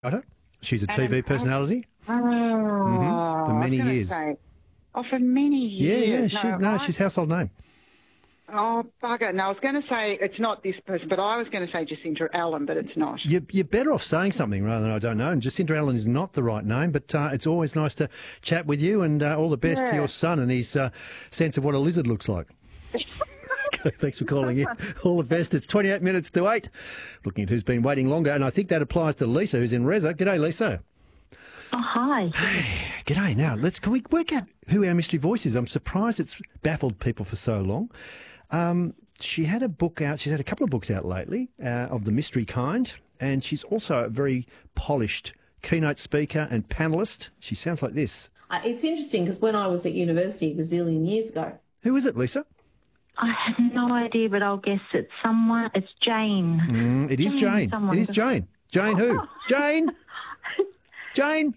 Righto. She's a And TV personality Oh, for many I was gonna years. Say, for many years. She's household name. Oh, bugger. No, I was going to say it's not this person, but I was going to say Jacinta Allen, but it's not. You're better off saying something rather than I don't know. And Jacinta Allen is not the right name, but it's always nice to chat with you, and all the best to your son and his sense of what a lizard looks like. Okay, thanks for calling in. All the best. It's 28 minutes to 8. Looking at who's been waiting longer, and I think that applies to Lisa, who's in Reza. G'day, Lisa. Oh, hi. G'day. Now, can we work out who our mystery voice is? I'm surprised it's baffled people for so long. She had a book out. She's had a couple of books out lately of the mystery kind, and she's also a very polished keynote speaker and panellist. She sounds like this. It's interesting because when I was at university a gazillion years ago. Who is it, Lisa? I have no idea, but I'll guess it's someone. It's Jane. It is Jane. Someone. It is Jane. Jane who? Jane? Jane?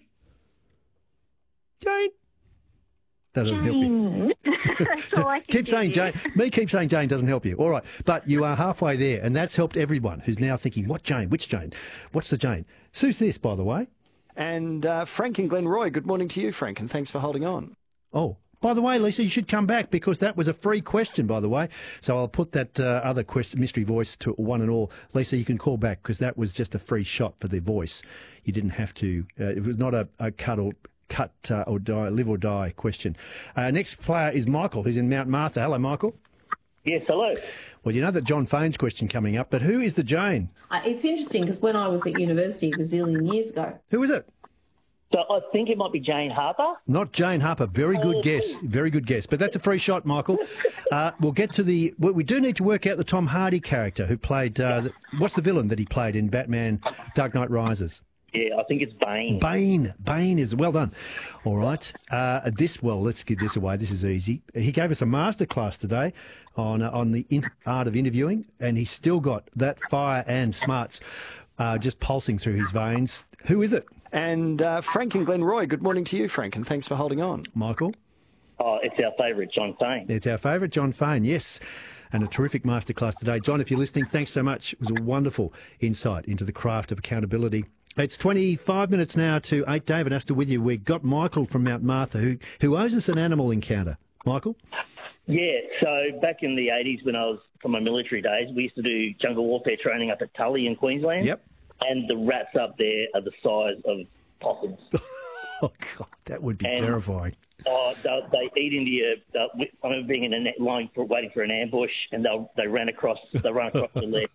Jane? That doesn't help you. That's all I can Keep saying do. Jane. Me keep saying Jane doesn't help you. All right. But you are halfway there, and that's helped everyone who's now thinking, what Jane? Which Jane? What's the Jane? Who's this, by the way? And Frank and Glenroy, good morning to you, Frank, and thanks for holding on. Oh, by the way, Lisa, you should come back because that was a free question, by the way. So I'll put that other question, mystery voice to one and all. Lisa, you can call back because that was just a free shot for the voice. You didn't have to. It was not a cut or die, live or die question. Next player is Michael, who's in Mount Martha. Hello, Michael. Yes, hello. Well, you know that John Fane's question coming up, but who is the Jane? It's interesting because when I was at university a gazillion years ago. Who is it? So I think it might be Jane Harper. Not Jane Harper. Very good guess. Very good guess. But that's a free shot, Michael. We'll get to we do need to work out the Tom Hardy character who played, what's the villain that he played in Batman Dark Knight Rises? Yeah, I think it's Bane. Bane is well done. All right. Let's give this away. This is easy. He gave us a masterclass today on the art of interviewing, and he's still got that fire and smarts just pulsing through his veins. Who is it? And Frank and Glenroy, good morning to you, Frank, and thanks for holding on. Michael? Oh, it's our favourite, John Fane. It's our favourite, John Fane, yes. And a terrific masterclass today. John, if you're listening, thanks so much. It was a wonderful insight into the craft of accountability. It's 25 minutes now to 8. David Astor with you. We've got Michael from Mount Martha who owes us an animal encounter. Michael? Yeah, so back in the 80s when I was from my military days, we used to do jungle warfare training up at Tully in Queensland. Yep. And the rats up there are the size of possums. Oh, God, that would be terrifying. They eat into you. I remember being in a net line waiting for an ambush, and they run across the leg.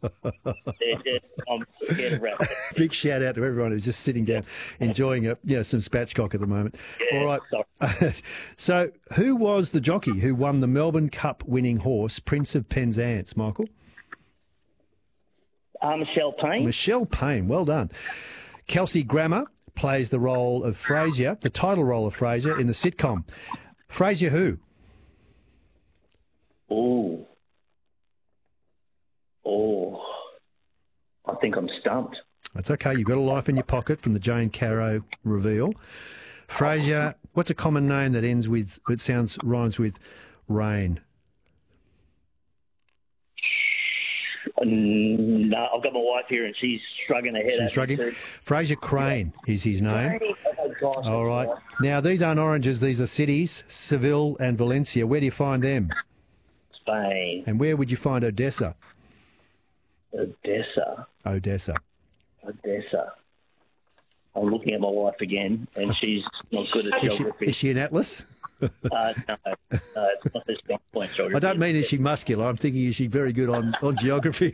I'm scared of rats. Big shout out to everyone who's just sitting down enjoying some spatchcock at the moment. Yeah, all right. So, who was the jockey who won the Melbourne Cup winning horse, Prince of Penzance, Michael? Michelle Payne. Michelle Payne, well done. Kelsey Grammer plays the role of Frasier, the title role of Frasier in the sitcom. Frasier who? I think I'm stumped. That's okay. You've got a life in your pocket from the Jane Caro reveal. Frasier, what's a common name that rhymes with rain? No, I've got my wife here and she's shrugging her head. She's shrugging. Frasier Crane is his name. All right. Now, these aren't oranges. These are cities, Seville and Valencia. Where do you find them? Spain. And where would you find Odessa? Odessa. I'm looking at my wife again, and she's not good at geography. Is she an atlas? No, it's not this strong point geography. I don't mean is she muscular. I'm thinking is she very good on geography?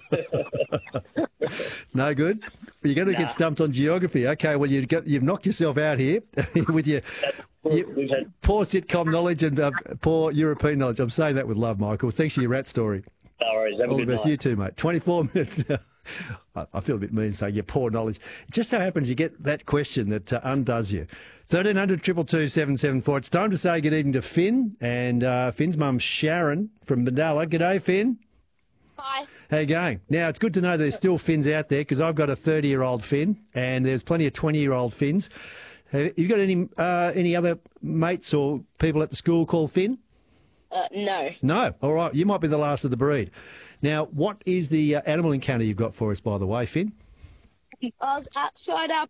No good? You're going to get stumped on geography. Okay, well, you've knocked yourself out here with your poor sitcom knowledge and poor European knowledge. I'm saying that with love, Michael. Thanks for your rat story. No worries. Have a All the good best. night. You too, mate. 24 minutes now. I feel a bit mean saying your poor knowledge. It just so happens you get that question that undoes you. 1300 222 774. It's time to say good evening to Finn and Finn's mum Sharon from Mandala. G'day, Finn. Hi. How you going? Now, it's good to know there's still Finns out there because I've got a 30-year-old Finn and there's plenty of 20-year-old Finns. Have you got any other mates or people at the school called Finn? No. No. All right. You might be the last of the breed. Now, what is the animal encounter you've got for us, by the way, Finn? I was outside our